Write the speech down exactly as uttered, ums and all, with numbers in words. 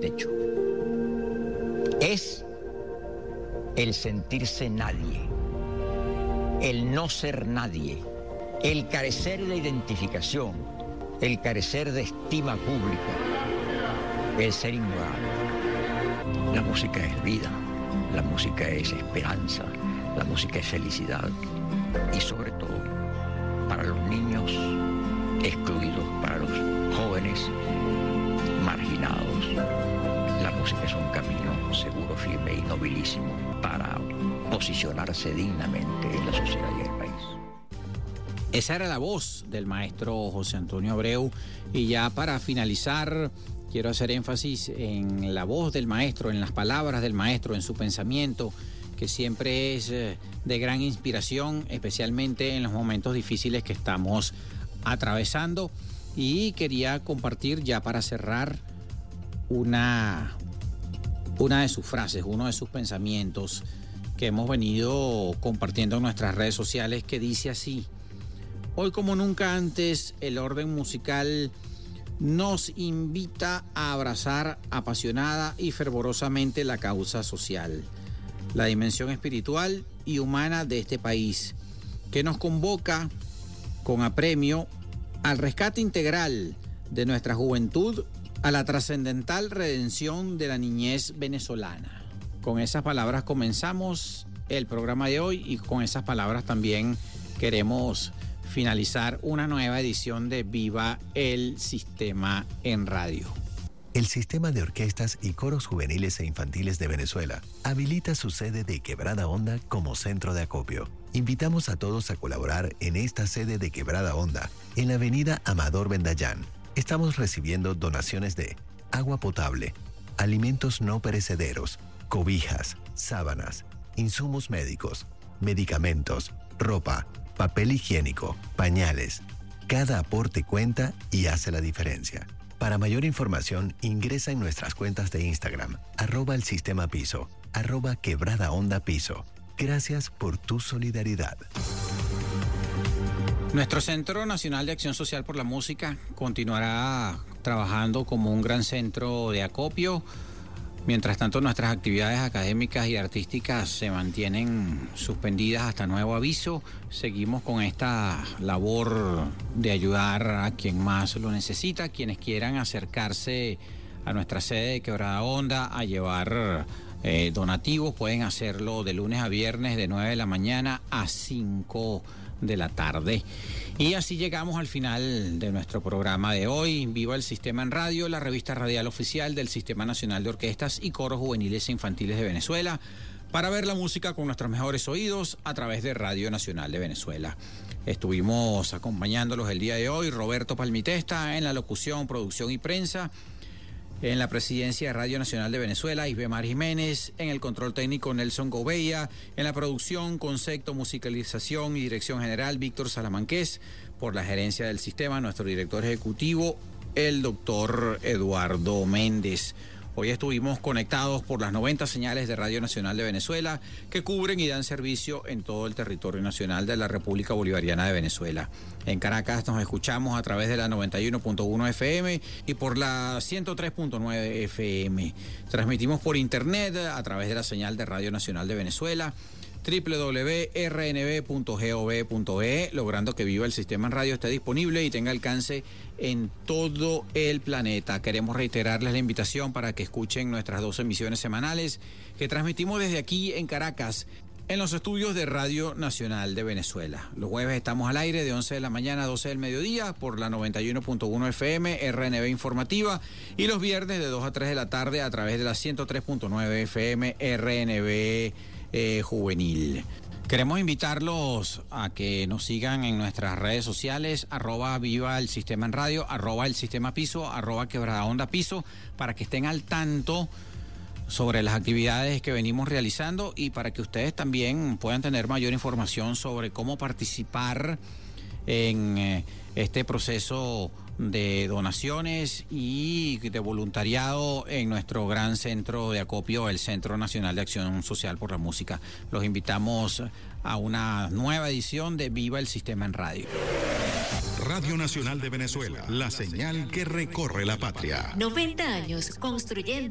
techo. Es el sentirse nadie, el no ser nadie, el carecer de identificación, el carecer de estima pública, el ser ignorado. La música es vida, la música es esperanza, la música es felicidad y sobre todo para los niños excluidos, para los jóvenes marginados. La música es un camino seguro, firme y nobilísimo para posicionarse dignamente en la sociedad y el país. Esa era la voz del maestro José Antonio Abreu. Y ya para finalizar, quiero hacer énfasis en la voz del maestro, en las palabras del maestro, en su pensamiento, que siempre es de gran inspiración, especialmente en los momentos difíciles que estamos atravesando. Y quería compartir ya para cerrar una, una de sus frases, uno de sus pensamientos que hemos venido compartiendo en nuestras redes sociales, que dice así: hoy como nunca antes el orden musical nos invita a abrazar apasionada y fervorosamente la causa social, la dimensión espiritual y humana de este país, que nos convoca con apremio al rescate integral de nuestra juventud, a la trascendental redención de la niñez venezolana. Con esas palabras comenzamos el programa de hoy y con esas palabras también queremos finalizar una nueva edición de Viva el Sistema en Radio. El Sistema de Orquestas y Coros Juveniles e Infantiles de Venezuela habilita su sede de Quebrada Honda como centro de acopio. Invitamos a todos a colaborar en esta sede de Quebrada Honda, en la avenida Amador Bendayán. Estamos recibiendo donaciones de agua potable, alimentos no perecederos, cobijas, sábanas, insumos médicos, medicamentos, ropa, papel higiénico, pañales. Cada aporte cuenta y hace la diferencia. Para mayor información, ingresa en nuestras cuentas de Instagram, arroba el sistema piso, arroba quebrada onda piso. Gracias por tu solidaridad. Nuestro Centro Nacional de Acción Social por la Música continuará trabajando como un gran centro de acopio. Mientras tanto, nuestras actividades académicas y artísticas se mantienen suspendidas hasta nuevo aviso. Seguimos con esta labor de ayudar a quien más lo necesita, quienes quieran acercarse a nuestra sede de Quebrada Honda a llevar eh, donativos, pueden hacerlo de lunes a viernes de nueve de la mañana a cinco de la tarde. Y así llegamos al final de nuestro programa de hoy. Viva el Sistema en Radio, la revista radial oficial del Sistema Nacional de Orquestas y Coros Juveniles e Infantiles de Venezuela, para ver la música con nuestros mejores oídos a través de Radio Nacional de Venezuela. Estuvimos acompañándolos el día de hoy Roberto Palmitesta en la locución, producción y prensa. En la presidencia de Radio Nacional de Venezuela, Isbemar Jiménez. En el control técnico, Nelson Gouveia. En la producción, concepto, musicalización y dirección general, Víctor Salamanqués. Por la gerencia del sistema, nuestro director ejecutivo, el doctor Eduardo Méndez. Hoy estuvimos conectados por las noventa señales de Radio Nacional de Venezuela que cubren y dan servicio en todo el territorio nacional de la República Bolivariana de Venezuela. En Caracas nos escuchamos a través de la noventa y uno punto uno F M y por la ciento tres punto nueve F M. Transmitimos por internet a través de la señal de Radio Nacional de Venezuela, doble u doble u doble u punto r n b punto gov punto e, logrando que Viva el Sistema en Radio esté disponible y tenga alcance en todo el planeta. Queremos reiterarles la invitación para que escuchen nuestras dos emisiones semanales que transmitimos desde aquí en Caracas, en los estudios de Radio Nacional de Venezuela. Los jueves estamos al aire de once de la mañana a doce del mediodía por la noventa y uno punto uno F M, R N B Informativa, y los viernes de dos a tres de la tarde a través de la ciento tres punto nueve F M, R N B Eh, juvenil. Queremos invitarlos a que nos sigan en nuestras redes sociales, arroba Viva el Sistema en Radio, arroba el Sistema Piso, arroba Quebrada Onda Piso, para que estén al tanto sobre las actividades que venimos realizando y para que ustedes también puedan tener mayor información sobre cómo participar en eh, este proceso de donaciones y de voluntariado en nuestro gran centro de acopio, el Centro Nacional de Acción Social por la Música. Los invitamos a una nueva edición de Viva el Sistema en Radio. Radio Nacional de Venezuela, la señal que recorre la patria. noventa años construyendo